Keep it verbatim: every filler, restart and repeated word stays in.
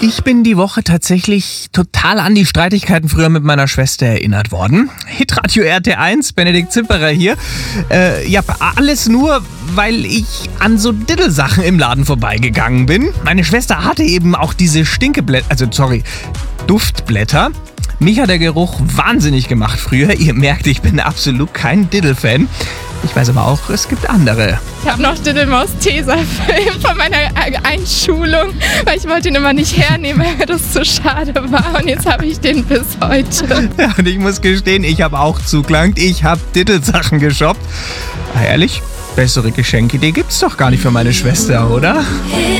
Ich bin die Woche tatsächlich total an die Streitigkeiten früher mit meiner Schwester erinnert worden. Hitradio R T eins, Benedikt Zipperer hier. Äh, ja, alles nur, weil ich an so Diddelsachen im Laden vorbeigegangen bin. Meine Schwester hatte eben auch diese Stinkeblätter, also sorry, Duftblätter. Mich hat der Geruch wahnsinnig gemacht früher. Ihr merkt, ich bin absolut kein Diddle-Fan. Ich weiß aber auch, es gibt andere. Ich habe noch Diddelmaus-Tesafilm von meiner Einschulung, weil ich wollte ihn immer nicht hernehmen, weil mir das zu schade war. Und jetzt habe ich den bis heute. Ja, und ich muss gestehen, ich habe auch zugelangt. Ich habe Diddle-Sachen geshoppt. Na, ehrlich, bessere Geschenkidee gibt's doch gar nicht für meine Schwester, oder?